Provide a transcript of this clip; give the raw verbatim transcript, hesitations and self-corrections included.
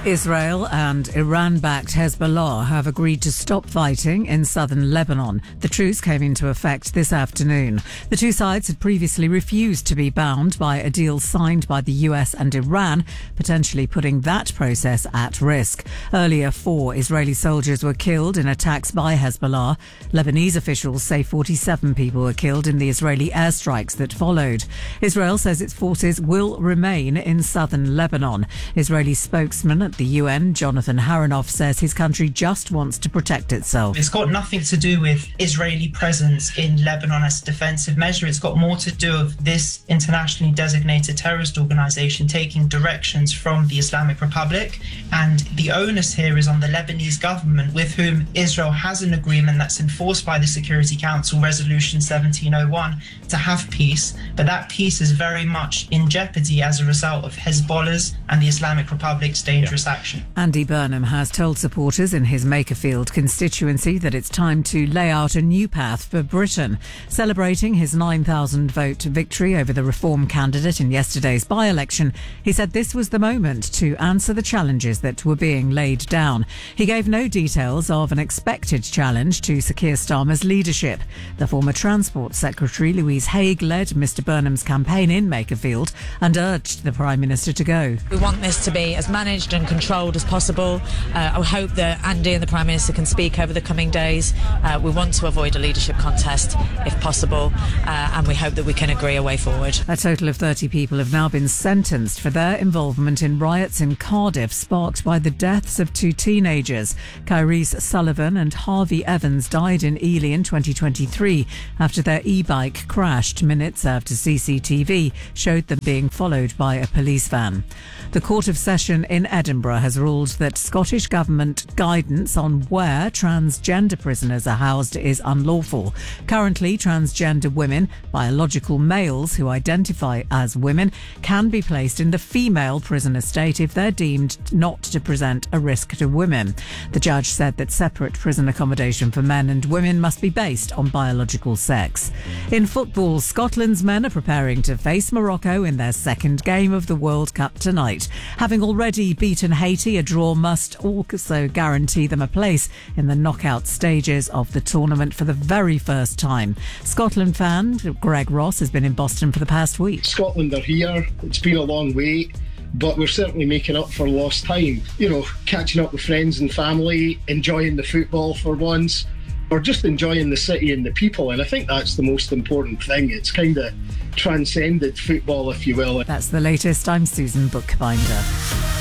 Israel and Iran-backed Hezbollah have agreed to stop fighting in southern Lebanon. The truce came into effect this afternoon. The two sides had previously refused to be bound by a deal signed by the U S and Iran, potentially putting that process at risk. Earlier, four Israeli soldiers were killed in attacks by Hezbollah. Lebanese officials say forty-seven people were killed in the Israeli airstrikes that followed. Israel says its forces will remain in southern Lebanon. Israeli spokesman at the U N, Jonathan Haranoff, says his country just wants to protect itself. It's got nothing to do with Israeli presence in Lebanon as a defensive measure. It's got more to do with this internationally designated terrorist organization taking directions from the Islamic Republic. And the onus here is on the Lebanese government, with whom Israel has an agreement that's enforced by the Security Council, Resolution seventeen oh one, to have peace. But that peace is very much in jeopardy as a result of Hezbollah's and the Islamic Republic's dangerous action. Andy Burnham has told supporters in his Makerfield constituency that it's time to lay out a new path for Britain. Celebrating his nine thousand vote victory over the Reform candidate in yesterday's by-election, he said this was the moment to answer the challenges that were being laid down. He gave no details of an expected challenge to Sir Keir Starmer's leadership. The former Transport Secretary Louise Haigh led Mr Burnham's campaign in Makerfield and urged the Prime Minister to go. We want this to be as managed and controlled as possible. Uh, I hope that Andy and the Prime Minister can speak over the coming days. Uh, we want to avoid a leadership contest if possible, uh, and we hope that we can agree a way forward. A total of thirty people have now been sentenced for their involvement in riots in Cardiff sparked by the deaths of two teenagers. Kyrese Sullivan and Harvey Evans died in Ely in twenty twenty-three after their e-bike crashed minutes after C C T V showed them being followed by a police van. The Court of Session in Edinburgh has ruled that Scottish Government guidance on where transgender prisoners are housed is unlawful. Currently, transgender women, biological males who identify as women, can be placed in the female prison estate if they're deemed not to present a risk to women. The judge said that separate prison accommodation for men and women must be based on biological sex. In football, Scotland's men are preparing to face Morocco in their second game of the World Cup tonight. Having already beaten Haiti, a draw must also guarantee them a place in the knockout stages of the tournament for the very first time. Scotland fan Greg Ross has been in Boston for the past week. Scotland are here. It's been a long wait, but we're certainly making up for lost time. You know, catching up with friends and family, enjoying the football for once, or just enjoying the city and the people. And I think that's the most important thing. It's kind of transcended football, if you will. That's the latest. I'm Susan Bookbinder.